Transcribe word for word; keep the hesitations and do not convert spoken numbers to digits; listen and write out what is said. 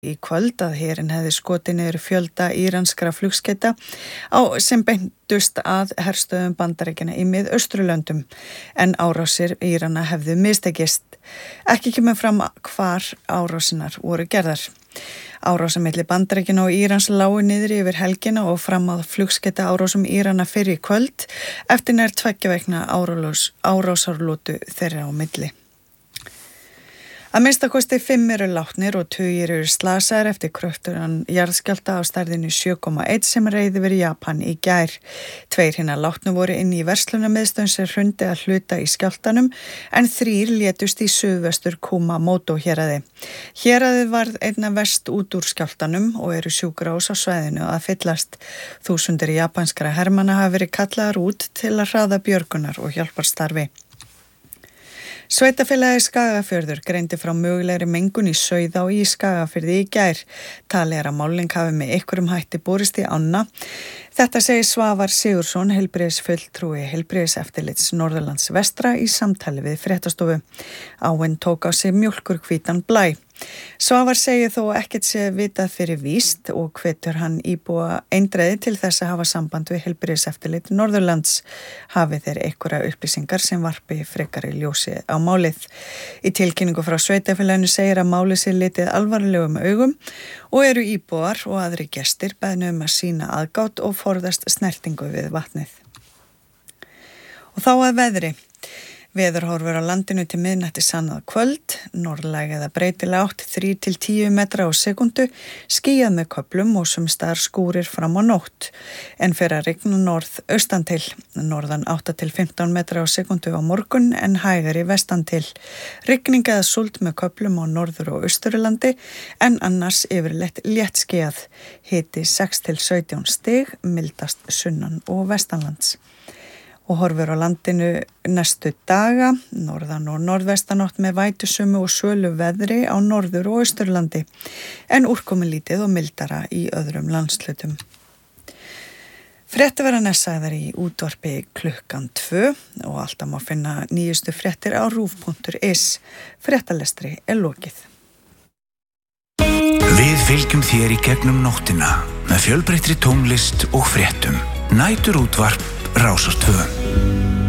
í kvöld að herinn hefði skotið niður fjölda íranskra flugskeyta á sem beintust að herstöðum Bandaríkjanna í Mið-Austrulöndum en árásir Írana hefðu mistekist. Ekki kemur fram hvar árásinar voru gerðar. Árásum milli Bandaríkjanna og Írans lágu niður yfir helgina og fram að flugskeyta árásum Írana fyrr í kvöld eftir nær tveggja vegna árásarlótu þeirra á milli. Að minnsta kosti fimm eru látnir og tugir eru slasaðir eftir kröftugan jarðskjálfta á stærðinni sjö komma eitt sem reið yfir Japan í gær. Tveir hinna látnu voru inn í verslunarmiðstöð sem hrundi að hluta í skjálftanum en þrír létust í suðvestur Kumamoto héraði. Héraðið varð einna verst út úr skjálftanum og eru sjúkrahús á svæðinu að fyllast. Þúsundir japanskra hermanna hafa verið kallaðar út til að hraða björgunar og hjálparstarfi. Sveitafélagið Skagafjörður greindi frá mögulegri mengun í Sauðá í Skagafirði í gær. Talið er að málning hafi með einhverjum hætti borist í ána. Þetta segir Svavar Sigurðsson, heilbrigðisfulltrúi Heilbrigðiseftirlits Norðurlands vestra í samtali við fréttastofu. Áin tók á sig mjólkurhvítan blæ. Svavar segir þó ekkert sé vitað fyrir víst og hvetur hann íbúa eindreiði til þess að hafa samband við Heilbrigðiseftirlit Norðurlands. Hafi þeir einhverja upplýsingar sem varpi frekari ljósi á málið. Í tilkynningu frá sveitafélaginu segir að málið sé litið alvarlegum augum og eru íbúar og aðri gestir beðnir um að sýna aðgát og forðast snertingu við vatnið. Og þá að veðri. Veðurhorfur á landinu til miðnætti sannað kvöld, norðlæg eða breytileg átt þrír til tíu metra á sekundu, skýjað með köflum og sums staðar skúrir fram á nótt. En fer að rigna norð austan til, norðan átta til fimmtán metra á sekundu á morgun en hægari vestan til. Rigning eða súld með köflum á norður og austurlandi en annars yfirleitt létt skýjað. Hiti sex til sautján stig, mildast sunnan og vestanlands. Og horfur á landinu næstu daga, norðan og norðvestanátt með vætusumu og sölu veðri á norður og austurlandi, en úrkomulítið og mildara í öðrum landshlutum. Fréttaveran er sagðar í útvarpi klukkan tvö og alltaf má finna nýjustu fréttir á rúv punktur is. Fréttalestri er lokið. Við fylgjum þér í gegnum nóttina með fjölbreyttri tónlist og fréttum. Næturútvarp Rásar tvö.